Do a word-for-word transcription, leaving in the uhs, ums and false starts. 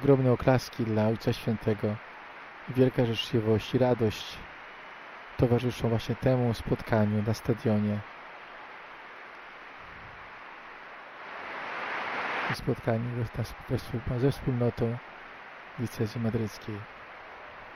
ogromne oklaski dla Ojca Świętego. Wielka życzliwość i radość towarzyszą właśnie temu spotkaniu na stadionie. I spotkaniu ze wspólnotą diecezji madryckiej.